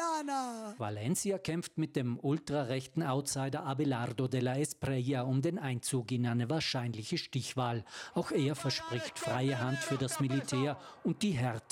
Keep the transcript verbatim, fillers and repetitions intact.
Diana! Valencia kämpft mit dem ultrarechten Outsider Abelardo de la Espriella um den Einzug in eine wahrscheinliche Stichwahl. Auch er verspricht freie Hand für das Militär und die Härte